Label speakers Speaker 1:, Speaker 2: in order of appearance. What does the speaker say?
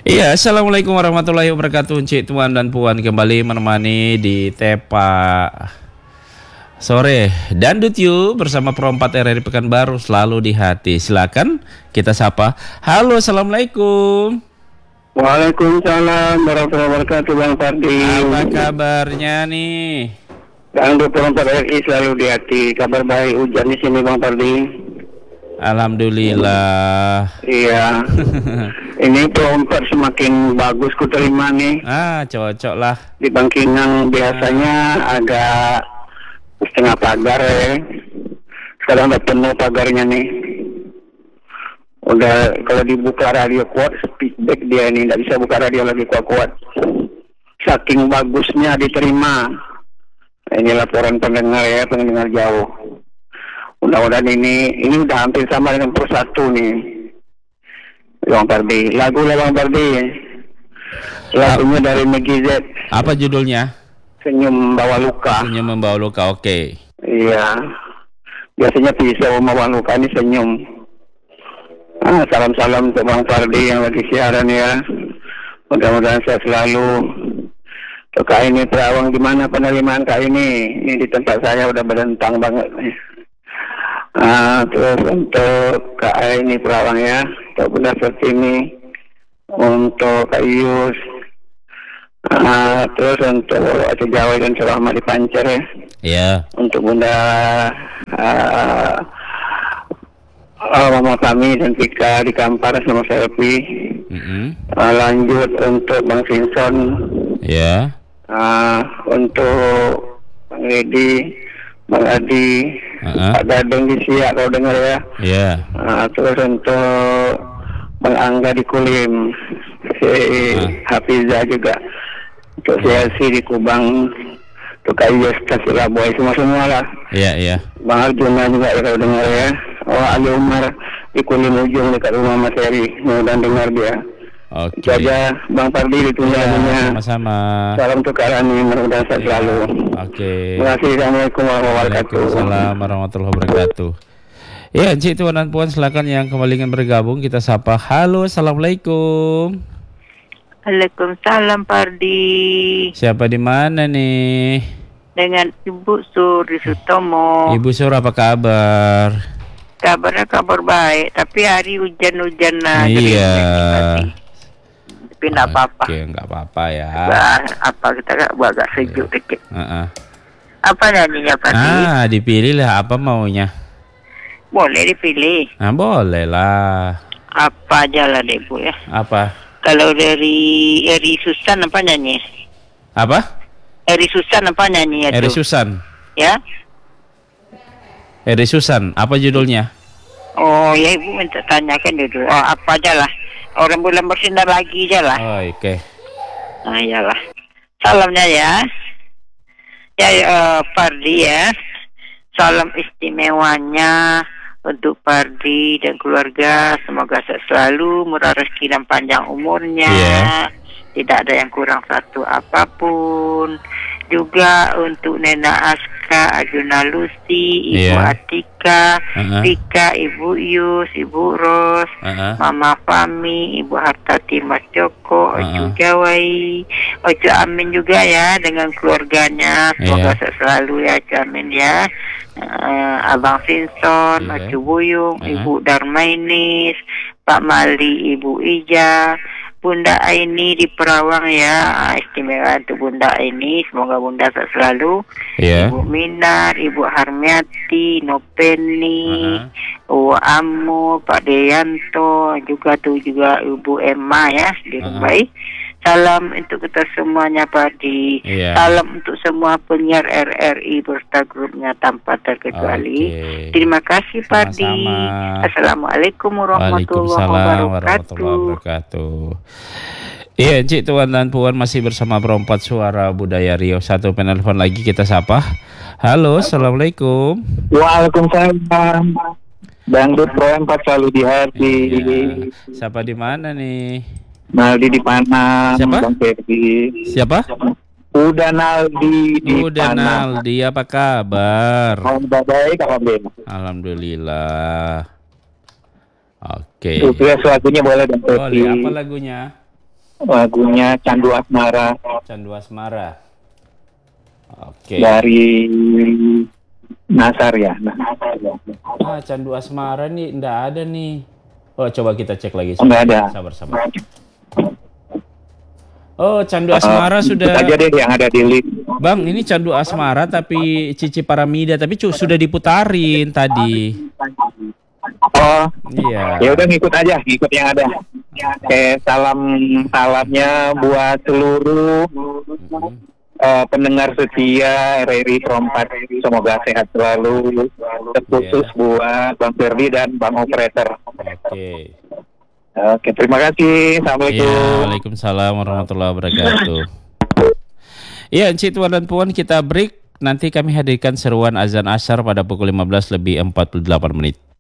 Speaker 1: Iya, assalamualaikum warahmatullahi wabarakatuh, Cik Tuan dan Puan kembali menemani di Tepa Sore Dangdut You bersama Pro 4 RRI Pekanbaru selalu di hati. Silakan kita sapa. Halo, assalamualaikum.
Speaker 2: Waalaikumsalam warahmatullahi wabarakatuh, Bang Fardi.
Speaker 1: Apa kabarnya nih?
Speaker 2: Dangdut Pro 4 RRI selalu di hati. Kabar baik, hujan di sini, Bang Fardi.
Speaker 1: Alhamdulillah.
Speaker 2: Iya. Ini Pro 4 semakin bagus ku terima nih.
Speaker 1: Cocok lah.
Speaker 2: Di Bangkinang biasanya agak setengah pagar ya. Sekarang udah penuh pagarnya nih. Udah kalau dibuka radio kuat, speedback dia ini nggak bisa buka radio lagi kuat-kuat. Saking bagusnya diterima. Ini laporan pendengar ya, pendengar jauh. Mudah-mudahan ini udah hampir sama dengan Pro 1 nih, Bang Fardi. Lagu Bang Fardi ya. Lagunya dari Meggy Z.
Speaker 1: Apa judulnya?
Speaker 2: Senyum Membawa Luka.
Speaker 1: Senyum Membawa Luka, oke.
Speaker 2: Iya. Biasanya pisau membawa luka, ini senyum. Salam-salam untuk Bang Fardi yang lagi siaran ya. Mudah-mudahan sehat selalu. Untuk Kak ini Terawang, gimana penerimaan Kak ini? Ini di tempat saya udah berentang banget nih. Terus untuk Kak ini Terawang ya, untuk Bunda Sertini, untuk Kak Ius, terus untuk Aceh Jawa dan Surahmat di Pancer ya.
Speaker 1: Iya.
Speaker 2: Untuk Bunda Mama kami dan Tika di Kampar sama Selfie. Lanjut untuk Bang Sinson.
Speaker 1: Ya.
Speaker 2: Untuk Bang Edi, Bang Adi, Pak Dadeng di Siak kalau dengar ya.
Speaker 1: Iya.
Speaker 2: Terus untuk Bang Angga di Kulim, si Hafiza juga, untuk si di Kubang, untuk Kayus Kasiraboy, semua lah.
Speaker 1: Iya.
Speaker 2: Bang Arjuna juga ya kalau dengar ya. Ali Umar di Kulim ujung dekat rumah Mas Heri, mudah dengar dia.
Speaker 1: Oke.
Speaker 2: Itu aja Bang Fardi ditunggu lagunya.
Speaker 1: Sama-sama.
Speaker 2: Salam untuk Kak Rani, mudah-mudahan sehat selalu.
Speaker 1: Oke.
Speaker 2: Terima kasih. Assalamualaikum warahmatullahi wabarakatuh.
Speaker 1: Waalaikumsalam warahmatullahi wabarakatuh. Ya, Cik Tuan dan Puan, silakan yang kembali ingin bergabung kita sapa. Halo, assalamualaikum.
Speaker 3: Waalaikumsalam Fardi.
Speaker 1: Siapa di mana nih?
Speaker 3: Dengan Ibu Suri Sutomo.
Speaker 1: Ibu Sur, apa kabar?
Speaker 3: Kabarnya kabar baik, tapi hari hujan-hujan lah.
Speaker 1: Iya.
Speaker 3: Tapi enggak apa-apa.
Speaker 1: Oke, enggak apa-apa ya.
Speaker 3: Apa kita agak sejuk dikit. Apa nyanyinya Fardi?
Speaker 1: Dipilih lah apa maunya.
Speaker 3: Boleh dipilih.
Speaker 1: Boleh lah.
Speaker 3: Apa aja lah deh Bu ya.
Speaker 1: Apa?
Speaker 3: Kalau dari Eri Susan apa nyanyi?
Speaker 1: Apa?
Speaker 3: Eri Susan apa nyanyi?
Speaker 1: Eri Susan.
Speaker 3: Ya?
Speaker 1: Eri Susan, apa judulnya?
Speaker 3: Oh ya, Ibu minta tanyakan dulu. Apa aja lah. Orang bulan bersinar lagi aja lah.
Speaker 1: Oke.
Speaker 3: Iyalah. Salamnya ya. Fardi ya. Salam istimewanya untuk Fardi dan keluarga. Semoga sehat selalu, murah rezeki dan panjang umurnya. Tidak ada yang kurang satu apapun. Juga untuk Nena Aska, Ajuna Lucy, Ibu Atika, Tika, Ibu Yus, Ibu Ros, Mama Fami, Ibu Hartati, Mas Joko, Oju Gawai, Oju Amin juga ya dengan keluarganya. Semoga sehat selalu ya, Oju Amin ya. Abang Sinson, Oju Buyung, Ibu Darmainis, Pak Mali, Ibu Ija, Bunda Aini di Perawang ya, istimewa untuk Bunda Aini, semoga Bunda sehat selalu. Ibu Minar, Ibu Harmiati, Nopeni, Amu, Pak Deyanto, juga Ibu Emma ya di rumah. Salam untuk kita semuanya Fardi. Salam untuk semua penyiar RRI beserta grupnya tanpa terkecuali. Terima kasih Fardi. Assalamualaikum warahmatullahi wabarakatuh. Iya, Cik Tuan dan Puan masih bersama Perompat Suara Budaya Riau. Satu penelpon lagi kita sapa. Halo, assalamualaikum.
Speaker 2: Waalaikumsalam. Dangdut Pro 4 selalu di hati.
Speaker 1: Siapa di mana nih?
Speaker 2: Naldi di Panang.
Speaker 1: Siapa?
Speaker 2: Bang Ferdi.
Speaker 1: Siapa?
Speaker 2: Udah Naldi di Panang.
Speaker 1: Naldi, apa kabar?
Speaker 2: Baik, alhamdulillah.
Speaker 1: Alhamdulillah. Oke.
Speaker 2: Request lagunya boleh dan
Speaker 1: Boleh, apa lagunya?
Speaker 2: lagunya Candu Asmara
Speaker 1: Candu Asmara. Oke.
Speaker 2: dari Nasar ya.
Speaker 1: Candu Asmara nih nggak ada nih. Oh, coba kita cek lagi.
Speaker 2: Nggak ada.
Speaker 1: Sabar. Oh, Candu Asmara sudah.
Speaker 2: Aja deh yang ada di list.
Speaker 1: Bang, ini Candu Asmara tapi Cici Paramida tapi sudah diputarin tadi.
Speaker 2: Oh,
Speaker 1: Iya.
Speaker 2: ya udah ngikut yang ada. Oke, salamnya buat seluruh pendengar setia RRI Perompat. Semoga sehat selalu. Terkhusus buat Bang Ferdi dan Bang Operator. Oke, terima kasih. Assalamualaikum.
Speaker 1: Ya, waalaikumsalam warahmatullahi wabarakatuh. Iya, Encik Tuan dan Puan, kita break. Nanti kami hadirkan seruan azan asyar pada pukul 15 lebih 48 menit.